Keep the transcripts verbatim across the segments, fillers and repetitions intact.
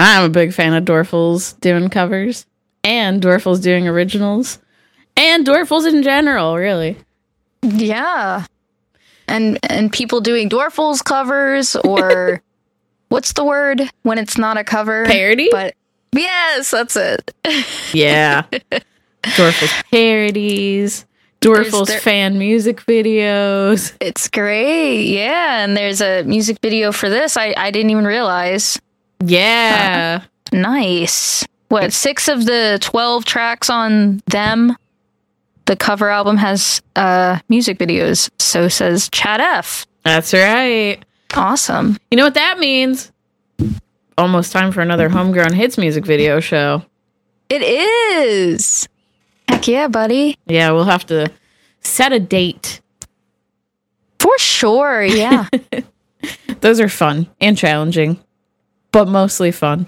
I'm a big fan of Dwarfles doing covers and Dwarfles doing originals and Dwarfles in general, really. Yeah. And and people doing Dwarfles covers or what's the word when it's not a cover? Parody? But yes, that's it. Yeah. Dwarfles parodies, Dwarfles there, fan music videos. It's great. Yeah, and there's a music video for this. I, I didn't even realize. Yeah. Uh, nice. What, six of the twelve tracks on Them? The cover album has uh, music videos. So says Chad F. That's right. Awesome. You know what that means? Almost time for another Homegrown Hits music video show. It is. Heck yeah, buddy. Yeah, we'll have to set a date. For sure, yeah. Those are fun and challenging, but mostly fun.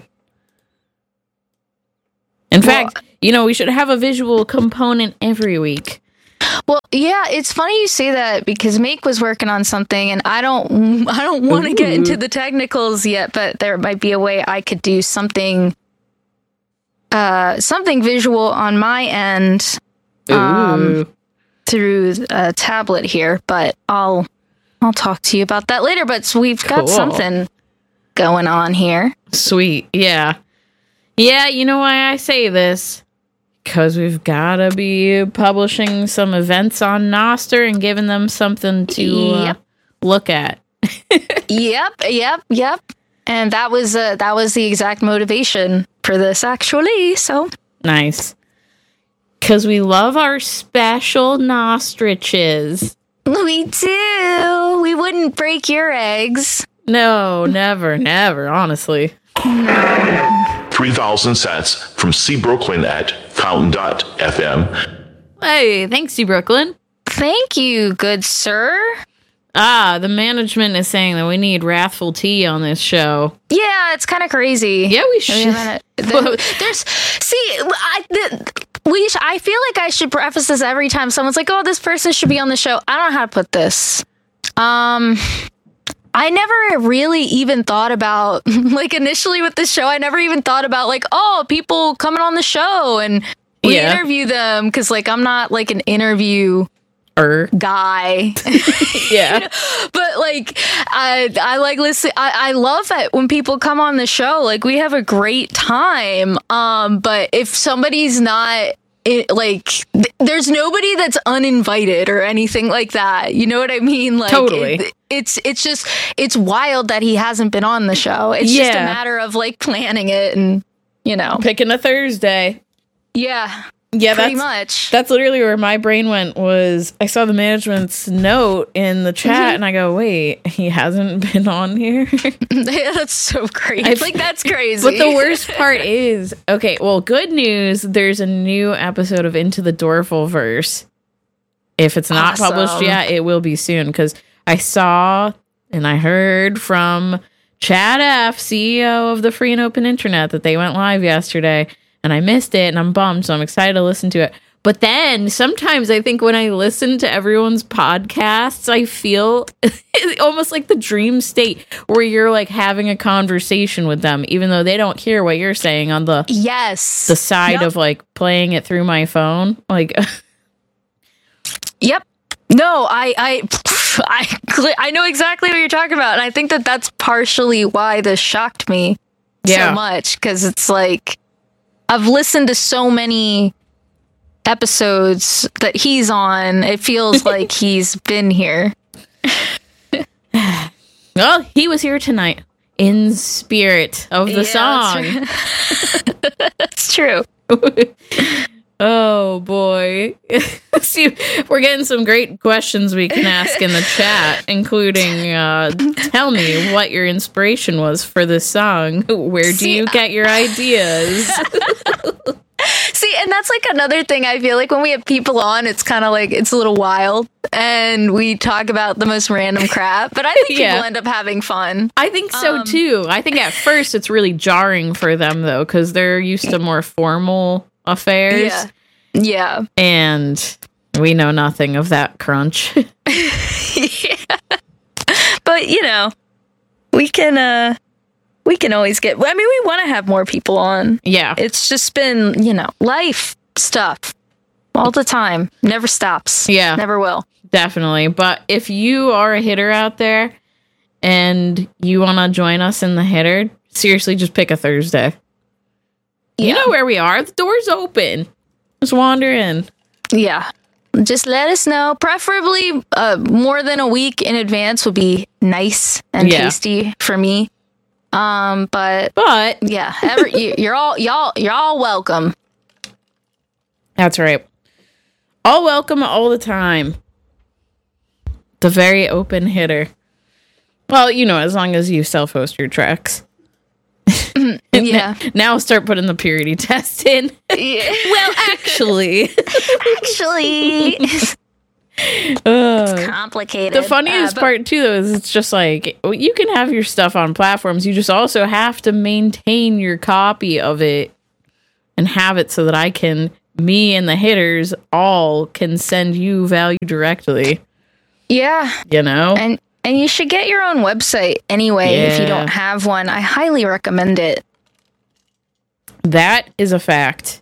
In well, fact, you know, we should have a visual component every week. Well, yeah, it's funny you say that because Make was working on something, and I don't, I don't want to get into the technicals yet, but there might be a way I could do something, uh, something visual on my end, um, through a tablet here. But I'll, I'll talk to you about that later. But we've got cool. something going on here. Sweet, yeah. Yeah, you know why I say this? Because we've got to be publishing some events on Nostr and giving them something to yep. uh, look at. Yep, yep, yep. And that was uh, that was the exact motivation for this, actually. So nice. Because we love our special Nostriches. We do. We wouldn't break your eggs. No, never, never, honestly. three thousand sats from C Brooklyn at fountain dot f m. Hey, thanks, C Brooklyn. Thank you, good sir. Ah, the management is saying that we need Wrathful Tea on this show. Yeah, it's kind of crazy. Yeah, we should. I mean, the, there's see, I the, we. Sh- I feel like I should preface this every time someone's like, "Oh, this person should be on the show." I don't know how to put this. Um. I never really even thought about, like, initially with the show, I never even thought about, like, oh, people coming on the show and we yeah. interview them because, like, I'm not, like, an interview er. guy. Yeah. You know? But, like, I, I like, listen, I, I love that when people come on the show, like, we have a great time. Um, but if somebody's not, It, like th- there's nobody that's uninvited or anything like that. You know what I mean? Like totally. It, it's it's just it's wild that he hasn't been on the show. It's yeah. just a matter of like planning it and you know picking a Thursday. Yeah. Yeah, pretty that's, much. That's literally where my brain went. Was I saw the management's note in the chat, mm-hmm. and I go, "Wait, he hasn't been on here." Yeah, that's so crazy. I've, like that's crazy. But the worst part is, okay, well, good news. There's a new episode of Into the Dwarfleverse. If it's not awesome. published yet, it will be soon. Because I saw and I heard from Chad F, C E O of the Free and Open Internet, that they went live yesterday. And I missed it, and I'm bummed, so I'm excited to listen to it. But then, sometimes I think when I listen to everyone's podcasts, I feel almost like the dream state where you're, like, having a conversation with them, even though they don't hear what you're saying on the, yes. the side yep. of, like, playing it through my phone. Like, yep. No, I, I, I, I know exactly what you're talking about, and I think that that's partially why this shocked me yeah. so much, because it's like... I've listened to so many episodes that he's on. It feels like he's been here. Well, he was here tonight in spirit of the yeah, song. That's true. Oh, boy. See, we're getting some great questions we can ask in the chat, including, uh, tell me what your inspiration was for this song. Where do See, you get your ideas? See, and that's like another thing I feel like when we have people on, it's kind of like, it's a little wild, and we talk about the most random crap, but I think yeah. people end up having fun. I think so, um, too. I think at first it's really jarring for them, though, because they're used to more formal affairs. Yeah. Yeah. And we know nothing of that crunch. Yeah. But, you know, we can, uh, we can always get, I mean, we want to have more people on. Yeah. It's just been, you know, life stuff all the time. Never stops. Yeah. Never will. Definitely. But if you are a hitter out there and you want to join us in the hitter, seriously, just pick a Thursday. Yeah. You know where we are. The door's open. Just wander in. Yeah. Just let us know. Preferably uh, more than a week in advance would be nice and Yeah. tasty for me. Um, but But yeah, every, you, you're all y'all you're all welcome. that's right. All welcome all the time. The very open hitter. Well, you know, as long as you self-host your tracks. Yeah. Now start putting the purity test in. Yeah. Well, actually. Actually, uh, complicated. the funniest Uh, but- part, too, though, is it's just like, you can have your stuff on platforms. You just also have to maintain your copy of it and have it so that I can, me and the hitters all can send you value directly. Yeah. You know? And and you should get your own website anyway if you Yeah. don't have one. I highly recommend it. That is a fact.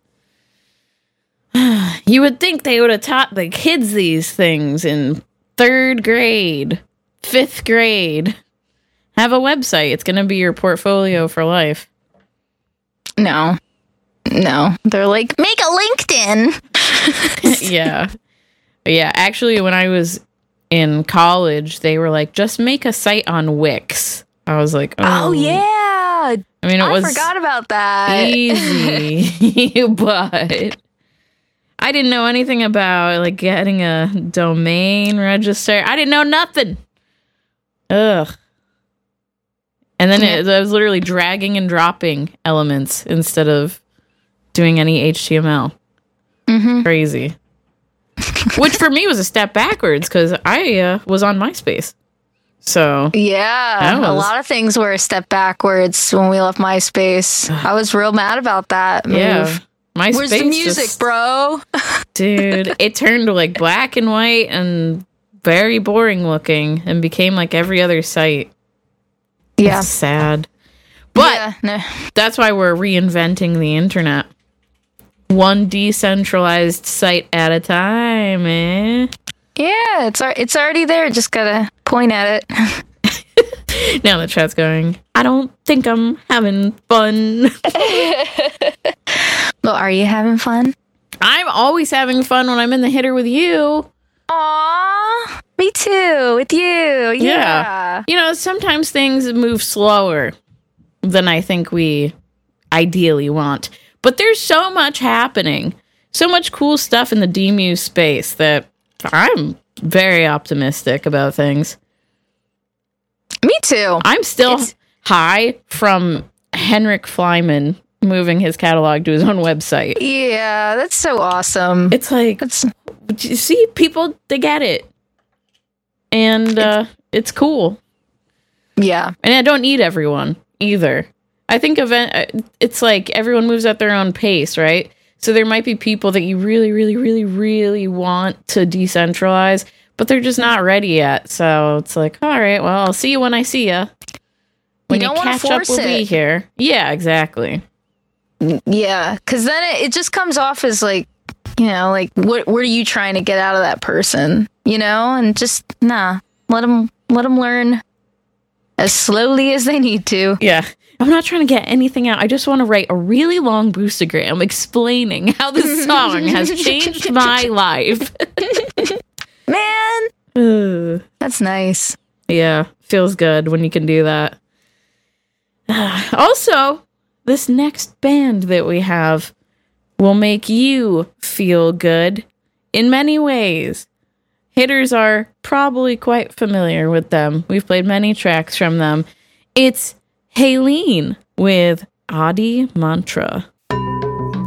You would think they would have taught the kids these things in third grade, fifth grade. Have a website. It's going to be your portfolio for life. No. No. They're like, make a LinkedIn. Yeah. Yeah. Actually, when I was in college, they were like, just make a site on Wix. I was like, oh, Oh, yeah. I mean, it I was forgot about that. easy, but I didn't know anything about like getting a domain register. I didn't know nothing. Ugh. And then it, I was literally dragging and dropping elements instead of doing any H T M L. Mm-hmm. Crazy. Which for me was a step backwards because I uh, was on MySpace. So Yeah, That a was- lot of things were a step backwards when we left MySpace. I was real mad about that move. yeah, MySpace. Where's the music, just- bro? Dude, it turned to like black and white and very boring looking and became like every other site. Yeah. It's sad. But yeah, no. that's why we're reinventing the internet. One decentralized site at a time, eh? Yeah, it's al- it's already there. Just gotta point at it. Now the chat's going, I don't think I'm having fun. Well, are you having fun? I'm always having fun when I'm in the hitter with you. Aw, me too. With you, yeah. Yeah. You know, sometimes things move slower than I think we ideally want. But there's so much happening. So much cool stuff in the D Muse space that I'm very optimistic about things. Me too. I'm still It's- high from Henrik Flyman moving his catalog to his own website. Yeah, that's so awesome. It's like, It's you see, people, they get it. And uh, it's cool. yeah, And I don't need everyone either. I think event it's like everyone moves at their own pace, right? So there might be people that you really, really, really, really want to decentralize, but they're just not ready yet. So it's like, all right, well, I'll see you when I see you. When you, don't wanna catch up, force we'll be it. here. Yeah, exactly. yeah. Because then it, it just comes off as like, you know, like what what are you trying to get out of that person? You know, and just nah, let them let them learn as slowly as they need to. Yeah. I'm not trying to get anything out. I just want to write a really long boostagram explaining how this song has changed my life. Man, Ugh. that's nice. Yeah, feels good when you can do that. Also, this next band that we have will make you feel good in many ways. Hitters are probably quite familiar with them. We've played many tracks from them. It's Haleen with Adi Mantra.